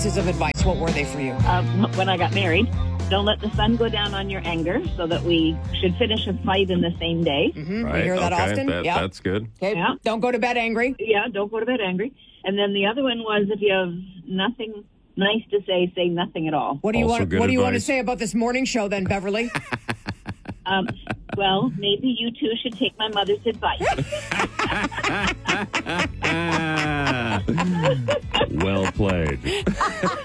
pieces of advice, what were they for you? When I got married, don't let the sun go down on your anger, so that we should finish a fight in the same day. Mm-hmm. We hear that often. That's good. Okay. Yeah. Don't go to bed angry. Yeah, don't go to bed angry. And then the other one was, if you have nothing nice to say nothing at all. What do you Also want? good What do you want to advice. say about this morning show, then, Beverly? Well, maybe you two should take my mother's advice. Well played.